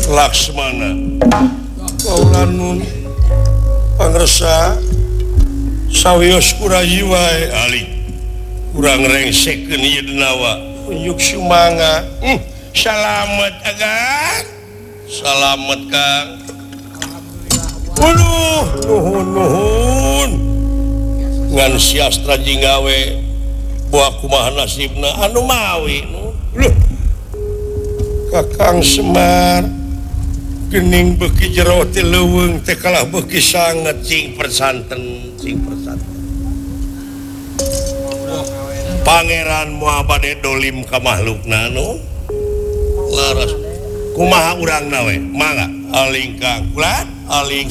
Laksmana kaulan nun pangresa sawios kurayi wae ali kurang rengsekeun ieu denawa unjuk sumanga salamet agan salamet Kang nuhun ngan siastra jinggawe buah kumaha nasibna anu mawi Kakang Semar gening beuki jero ti leuweung teh kalah beuki sanget cing persanten Pangeran moal bade dolim ka makhlukna anu laras kumaha urangna we mangga aling Kang kulat aling